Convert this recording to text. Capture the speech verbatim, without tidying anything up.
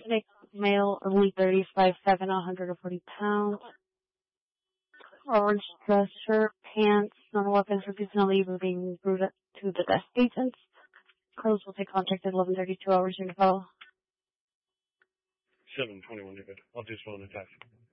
Nick, male, elite thirties, five seven, one hundred forty pounds. Orange dress shirt, pants, no weapons, refusing to leave or being rude to the desk agents. Clothes will take contact at eleven thirty-two hours in the fall. seven twenty-one, David. I'll just phone the taxi.